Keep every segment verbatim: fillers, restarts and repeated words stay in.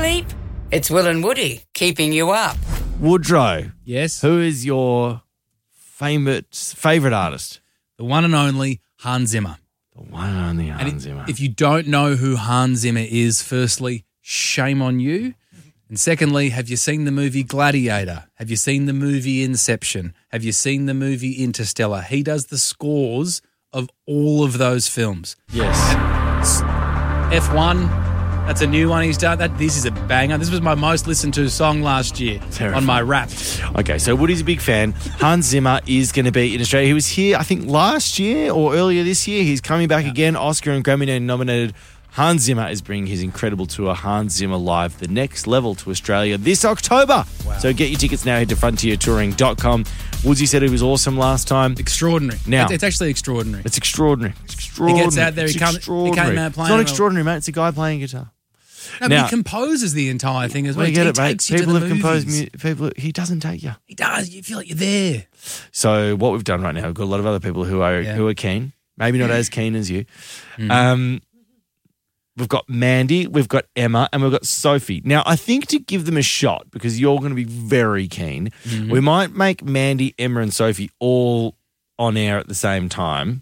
sleep? It's Will and Woody keeping you up. Woodrow, Yes. who is your favourite favourite artist? The one and only Hans Zimmer. The one and only And Hans it- Zimmer. if you don't know who Hans Zimmer is, firstly, shame on you. And secondly, have you seen the movie Gladiator? Have you seen the movie Inception? Have you seen the movie Interstellar? He does the scores of all of those films. Yes. F one, that's a new one he's done. That This is a banger. This was my most listened to song last year Terrifying. on my rap. Okay, so Woody's a big fan. Hans Zimmer is going to be in Australia. He was here, I think, last year or earlier this year. He's coming back again. Oscar and Grammy nominated. Hans Zimmer is bringing his incredible tour, Hans Zimmer Live, the next level, to Australia this October. Wow. So get your tickets now. Head to frontier touring dot com. Woodsy said it was awesome last time. Extraordinary. Now- It's, it's actually extraordinary. It's extraordinary. It's extraordinary. He gets out there, he It's come- he extraordinary. came out It's playing not a- extraordinary, mate. It's a guy playing guitar. No, now- but he composes the entire thing as well. Well, you get he it, mate. takes you People to have the composed movies. mu- people. He doesn't take you. He does. You feel like you're there. So what we've done right now, we've got a lot of other people who are Yeah. who are keen, maybe not as keen as you. Mm. Um, we've got Mandy, we've got Emma, and we've got Sophie. Now, I think to give them a shot, because you're going to be very keen, Mm-hmm. we might make Mandy, Emma, and Sophie all on air at the same time.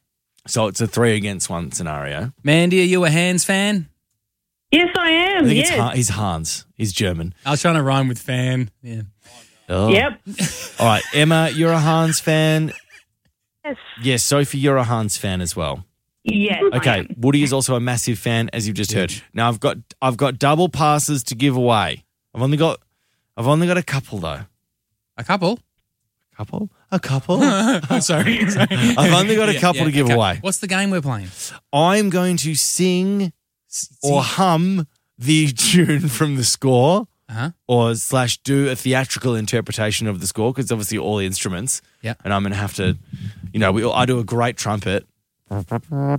So it's a three against one scenario. Mandy, are you a Hans fan? Yes, I I am. think yes. it's Han, he's Hans. He's German. I was trying to rhyme with fan. Yeah. Oh. Yep. All right, Emma, you're a Hans fan. Yes. Yes, Sophie, you're a Hans fan as well. Yes. I Okay, am. Woody is also a massive fan, as you've just heard. Now I've got I've got double passes to give away. I've only got I've only got a couple though. A couple? Couple? A couple? I'm sorry. sorry. I've only got a Yeah, couple yeah, to give okay. away. What's the game we're playing? I'm going to sing or hum the tune from the score, Uh-huh. or slash do a theatrical interpretation of the score, because obviously all the instruments. Yeah. And I'm going to have to, you know, we, I do a great trumpet, but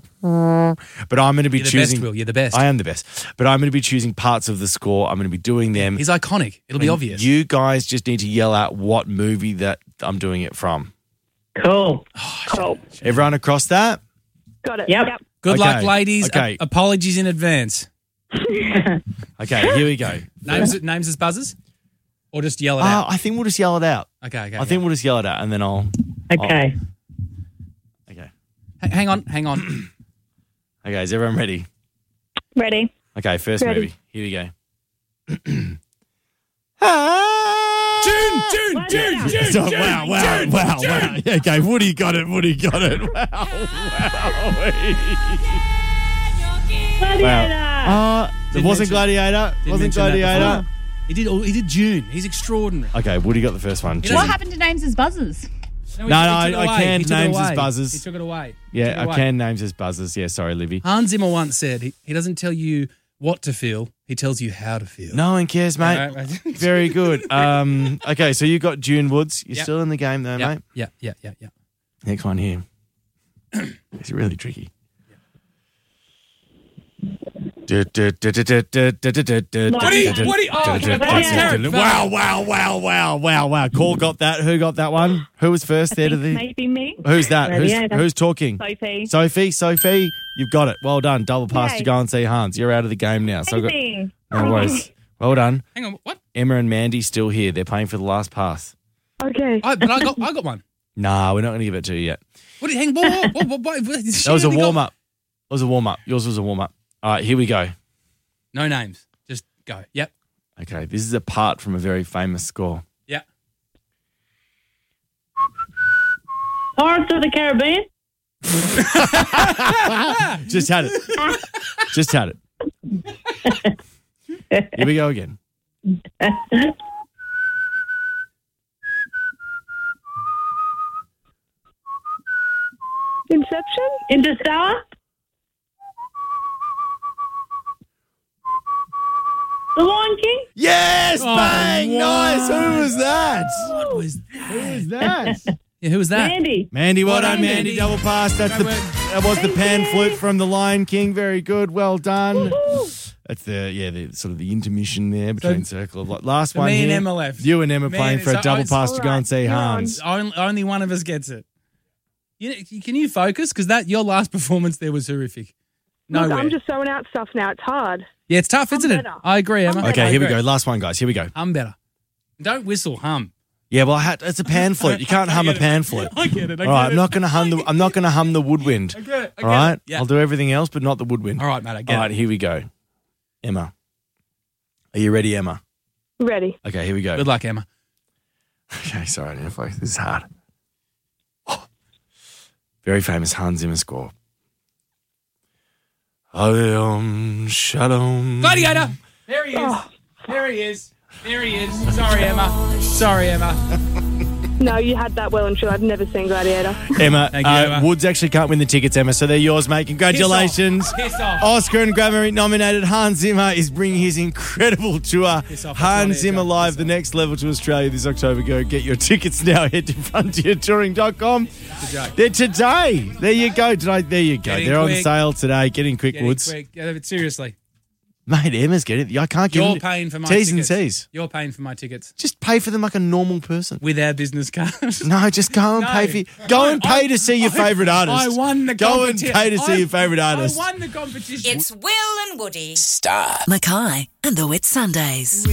I'm going to be You're the choosing. best, Will. You're the best. I am the best, but I'm going to be choosing parts of the score. I'm going to be doing them. He's iconic. It'll be And obvious. You guys just need to yell out what movie that I'm doing it from. Cool. Oh, cool. Everyone across that? Got it. Yep. Good Okay, luck, ladies. okay. A- apologies in advance. Okay, here we go. Names names as buzzers? Or just yell it Uh, out? I think we'll just yell it out. Okay, okay. I think we'll just yell it out, and then I'll. Okay. Okay. H- hang on, hang on. Okay, is everyone ready? Ready. Okay, first Ready. movie. Here we go. June, June, June, June, So- June, wow, wow, June, wow, June. wow. Okay, Woody got it. Woody got it. Wow, wow. Gladiator. Uh, it Didn't wasn't mention- Gladiator. Didn't Wasn't mention that Gladiator. before. He did. He did June. He's extraordinary. Okay, Woody got the first one. You know What June. happened to names as buzzers? No, No, no, he I- took it I away. canned He took it names as away. buzzers. He took it away. He took Yeah, it I away. can names as buzzers. Yeah, sorry, Livy. Hans Zimmer once said he, he doesn't tell you what to feel. He tells you how to feel. No one cares, mate. Right, right. Very good. Um, okay, so you got June Woods. You're Yep. still in the game, though, Yeah, mate. yeah, yeah, yeah, yeah. Next one here. It's really tricky. Woody, Woody, oh, Gladiator. Wow, wow, wow, wow, wow, wow. Call got that. Who got that one? Who was first there to the... Maybe me. Who's that? Who's, Gladiator. who's talking? Sophie. Sophie, Sophie, you've got it. Well done. Double pass Yay. to go and see Hans. You're out of the game now. So I've got, Amazing. no worries. Well done. Hang on, what? Emma and Mandy still here. They're playing for the last pass. Okay. I, but I got, I got one. Nah, we're not going to give it to you yet. What? Hang on. What, what, what, what, what, That was a warm up. That was a warm up. Yours was a warm up. All right, here we go. No names. Just go. Yep. Okay, this is a part from a very famous score. Yeah. Pirates of the Caribbean. Just had it. Just had it. Here we go again. Inception? Interstellar. The Lion King. Yes, Oh, bang, nice. wow. Who was that? What was Who that? was that? Yeah, who was that? Mandy. Mandy, well done, Mandy. Mandy. Double pass. That's the Great work. that was the Thank pan you. flute from the Lion King. Very good. Well done. Woohoo. That's the yeah, the sort of the intermission there between circle of life. Last So one me here. and Emma left. You and Emma Man, playing for so a double I- pass to go and see Alright, Hans. Only, only one of us gets it. You know, can you focus? Because that your last performance there was horrific. Look, Nowhere. I'm just throwing out stuff now. It's hard. Yeah, it's tough, isn't it? better. I agree, Emma. Okay, I here we agree. go. Last one, guys. Here we go. Hum better. Don't whistle, hum. Yeah, well, I had, it's a pan flute. You can't hum a pan flute. I get it. I All right, get I'm it. not going to hum the. I'm not going to hum the woodwind. I get it. I get All right, it. Yeah. I'll do everything else, but not the woodwind. All right, mate. I get All right, it. here we go. Emma, are you ready, Emma? Ready. Okay, here we go. Good luck, Emma. Okay, sorry, I didn't focus. This is hard. Very famous Hans Zimmer score. Om Shalom. Gladiator. There he is. There he is. There he is. Sorry, Emma. Sorry, Emma. No, you had that well and true. I've never seen Gladiator. Emma, Thank you, uh, Emma. Woods actually can't win the tickets, Emma, so they're yours, mate. Congratulations. Piss off. Piss off. Oscar and Grammy nominated Hans Zimmer is bringing his incredible tour. Piss off. That's Hans not it, Zimmer John. Live, Piss the off. next level to Australia this October. Go get your tickets now. Head to frontier touring dot com. joke. They're today. There you go. Today. There you go. Get in They're on quick. sale today. Get in quick, Get in Woods. quick. Yeah, but seriously. Mate, Emma's getting it. I can't give You're them paying for my T's tickets. and C's. You're paying for my tickets. Just pay for them like a normal person. With our business card. No, just go and No. pay for. Go and I- pay to see your I- favourite artist. I won the Go and competition. pay to see I- your favourite artist. I won the competition. It's Will and Woody. Mackay and the Wit Sundays.